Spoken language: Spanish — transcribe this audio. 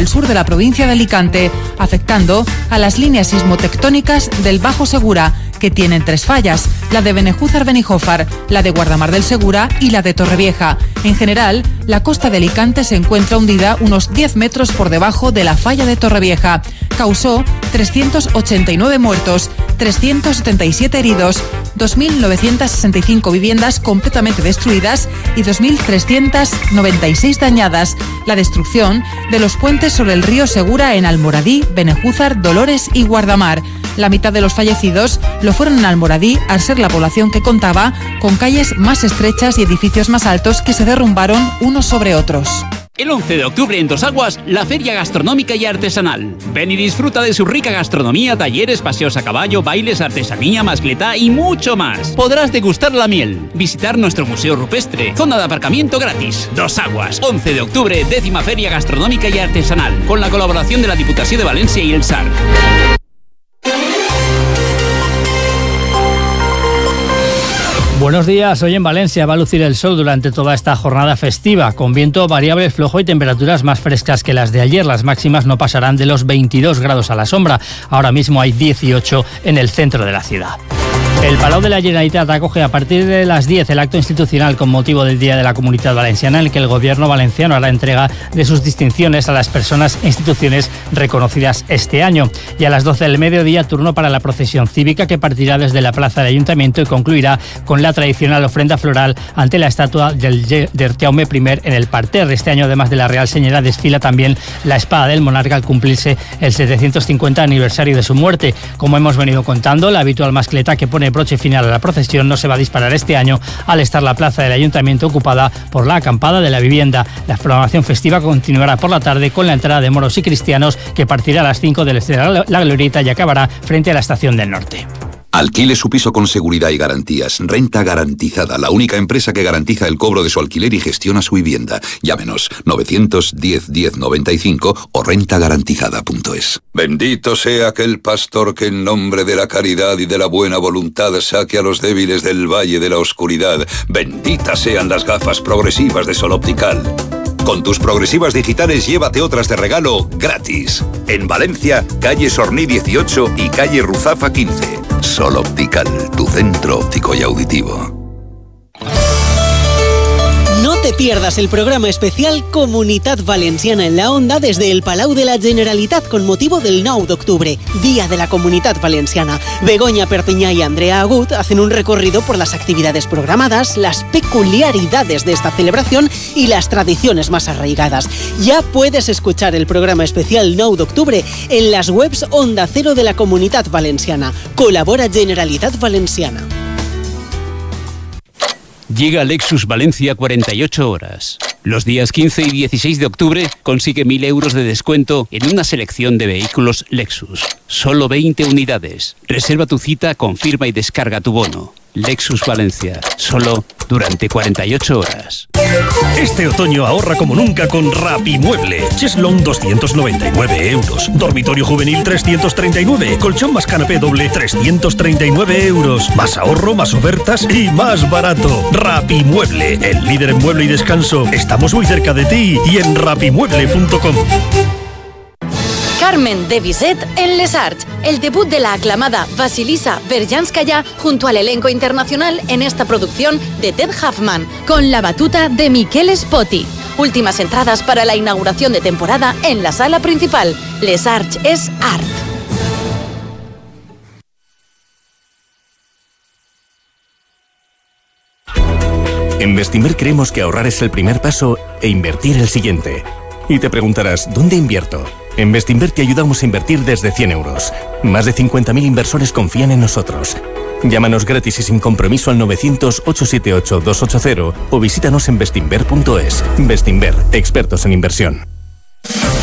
el sur de la provincia de Alicante, afectando a las líneas sismotectónicas del Bajo Segura, que tienen 3 fallas, la de Benejúzar-Benijófar, la de Guardamar del Segura y la de Torrevieja. En general, la costa de Alicante se encuentra hundida unos 10 metros por debajo de la falla de Torrevieja. Causó 389 muertos, 377 heridos, 2.965 viviendas completamente destruidas y 2.396 dañadas. La destrucción de los puentes sobre el río Segura en Almoradí, Benejúzar, Dolores y Guardamar. La mitad de los fallecidos lo fueron en Almoradí, al ser la población que contaba con calles más estrechas y edificios más altos que se derrumbaron unos sobre otros. El 11 de octubre en Dos Aguas, la Feria Gastronómica y Artesanal. Ven y disfruta de su rica gastronomía, talleres, paseos a caballo, bailes, artesanía, mascletá y mucho más. Podrás degustar la miel, visitar nuestro museo rupestre, zona de aparcamiento gratis. Dos Aguas, 11 de octubre, 10ª Feria Gastronómica y Artesanal, con la colaboración de la Diputación de Valencia y el SARC. Buenos días. Hoy en Valencia va a lucir el sol durante toda esta jornada festiva, con viento variable flojo y temperaturas más frescas que las de ayer. Las máximas no pasarán de los 22 grados a la sombra. Ahora mismo hay 18 en el centro de la ciudad. El Palau de la Generalitat acoge a partir de las 10 el acto institucional con motivo del Día de la Comunitat Valenciana, en el que el gobierno valenciano hará entrega de sus distinciones a las personas e instituciones reconocidas este año. Y a las 12 del mediodía, turno para la procesión cívica, que partirá desde la plaza del Ayuntamiento y concluirá con la tradicional ofrenda floral ante la estatua de Jaume I en el parterre. Este año, además de la Real Señora, desfila también la espada del monarca al cumplirse el 750 aniversario de su muerte. Como hemos venido contando, la habitual mascleta que pone broche final a la procesión no se va a disparar este año, al estar la plaza del Ayuntamiento ocupada por la acampada de la vivienda. La programación festiva continuará por la tarde con la entrada de moros y cristianos, que partirá a las 5 desde la Glorieta y acabará frente a la Estación del Norte. Alquile su piso con seguridad y garantías. Renta Garantizada, la única empresa que garantiza el cobro de su alquiler y gestiona su vivienda. Llámenos 910 10 95 o rentagarantizada.es. Bendito sea aquel pastor que en nombre de la caridad y de la buena voluntad saque a los débiles del valle de la oscuridad. Benditas sean las gafas progresivas de Sol Optical. Con tus progresivas digitales llévate otras de regalo gratis. En Valencia, calle Sorní 18 y calle Ruzafa 15. Sol Optical, tu centro óptico y auditivo. No te pierdas el programa especial Comunitat Valenciana en la Onda desde el Palau de la Generalitat con motivo del 9 de octubre, Día de la Comunitat Valenciana. Begoña Perpiñá y Andrea Agut hacen un recorrido por las actividades programadas, las peculiaridades de esta celebración y las tradiciones más arraigadas. Ya puedes escuchar el programa especial 9 de octubre en las webs Onda Cero de la Comunitat Valenciana. Colabora Generalitat Valenciana. Llega Lexus Valencia 48 horas. Los días 15 y 16 de octubre consigue 1.000 euros de descuento en una selección de vehículos Lexus. Solo 20 unidades. Reserva tu cita, confirma y descarga tu bono. Lexus Valencia, solo durante 48 horas. Este otoño ahorra como nunca con Rapimueble. Cheslong 299 euros. Dormitorio juvenil 339. Colchón más canapé doble 339 euros. Más ahorro, más ofertas y más barato. Rapimueble, el líder en mueble y descanso. Estamos muy cerca de ti y en rapimueble.com. Carmen de Bizet en Les Arts, el debut de la aclamada Vasilisa Berjanskaya junto al elenco internacional en esta producción de Ted Huffman, con la batuta de Miquel Spoti. Últimas entradas para la inauguración de temporada en la sala principal. Les Arts es art. En Bestinver creemos que ahorrar es el primer paso e invertir el siguiente. Y te preguntarás, ¿dónde invierto? En Bestinver te ayudamos a invertir desde 100 euros. Más de 50.000 inversores confían en nosotros. Llámanos gratis y sin compromiso al 900-878-280 o visítanos en bestinver.es. Bestinver, expertos en inversión.